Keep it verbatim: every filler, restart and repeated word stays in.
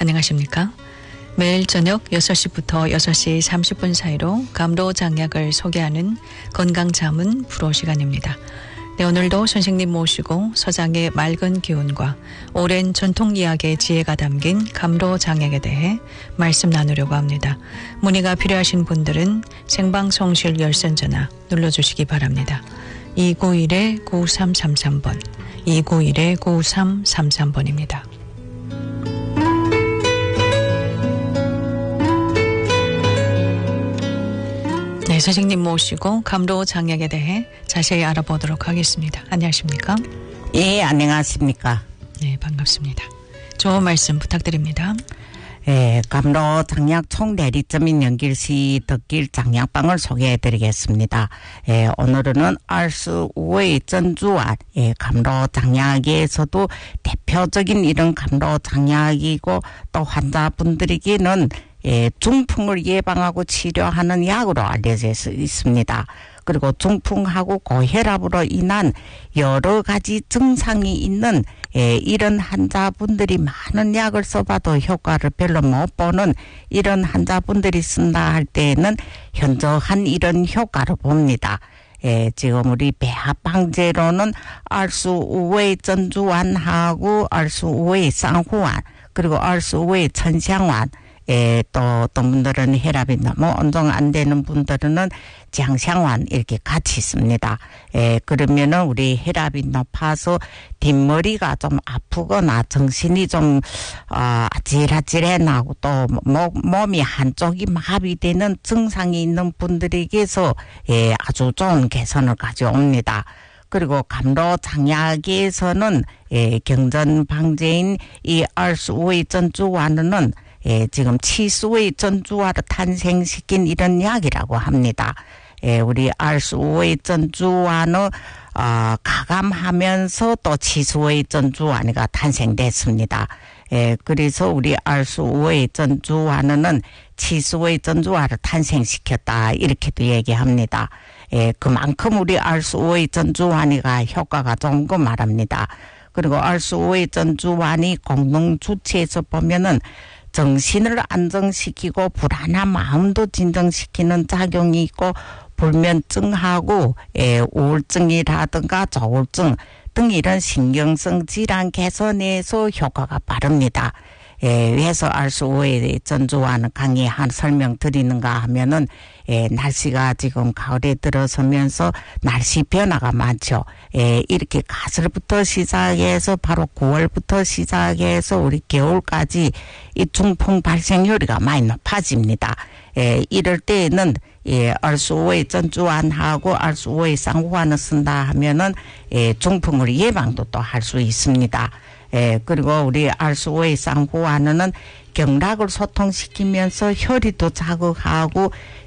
안녕하십니까? 매일 저녁 여섯 시부터 여섯 시 삼십 분 사이로 감로장약을 소개하는 건강자문 프로 시간입니다. 네, 오늘도 선생님 모시고 서장의 맑은 기운과 오랜 전통 이야기의 지혜가 담긴 감로장약에 대해 말씀 나누려고 합니다. 문의가 필요하신 분들은 생방송실 열선 전화 눌러주시기 바랍니다. 이구일 구삼삼삼 번, 이구일 구삼삼삼 번입니다. 네, 선생님 모시고 감로장약에 대해 자세히 알아보도록 하겠습니다. 안녕하십니까? 예, 안녕하십니까? 네, 반갑습니다. 좋은 말씀 부탁드립니다. 예, 감로장약 총대리점인 연길시 덕길 장약방을 소개해드리겠습니다. 예, 오늘은 알수우의 전주와 예, 감로장약에서도 대표적인 이런 감로장약이고 또 환자분들에게는 예, 중풍을 예방하고 치료하는 약으로 알려져 있습니다. 그리고 중풍하고 고혈압으로 인한 여러 가지 증상이 있는 예, 이런 환자분들이 많은 약을 써봐도 효과를 별로 못 보는 이런 환자분들이 쓴다 할 때에는 현저한 이런 효과를 봅니다. 예, 지금 우리 배합 방제로는 알수우의 전주환하고 알수우의 쌍후환 그리고 알수우의 천상환 예, 또 어떤 분들은 혈압이 너무 온정 안 되는 분들은 장상환 이렇게 같이 있습니다. 예, 그러면은 우리 혈압이 높아서 뒷머리가 좀 아프거나 정신이 좀 어, 아찔아찔해나고 또 목, 몸이 한쪽이 마비되는 증상이 있는 분들에게서 예, 아주 좋은 개선을 가져옵니다. 그리고 감로장약에서는 예, 경전 방제인 이 알수우의 전주환은 예, 지금 치수의 전주환을 탄생시킨 이런 약이라고 합니다. 예, 우리 알수우의 전주환을 어, 가감하면서 또 치수의 전주환이가 탄생됐습니다. 예, 그래서 우리 알수우의 전주환은 치수의 전주환을 탄생시켰다 이렇게도 얘기합니다. 예, 그만큼 우리 알수우의 전주환이가 효과가 좋은 거 말합니다. 그리고 알수우의 전주환이 공동 주체에서 보면은 정신을 안정시키고 불안한 마음도 진정시키는 작용이 있고 불면증하고 예, 우울증이라든가 조울증 등 이런 신경성 질환 개선에서 효과가 빠릅니다. 예, 그래서 알수우의 전주환 강의 한 설명 드리는가 하면은 예, 날씨가 지금 가을에 들어서면서 날씨 변화가 많죠. 예, 이렇게 가을부터 시작해서 바로 구월부터 시작해서 우리 겨울까지 이 중풍 발생률이가 많이 높아집니다. 예, 이럴 때에는 예, 알수우의 전주환하고 알수우의 쌍후환을 쓴다 하면은 예, 중풍을 예방도 또 할 수 있습니다. 예, 그리고 우리 알수우의 쌍후환은 경락을 소통시키면서 혈이도 자극하고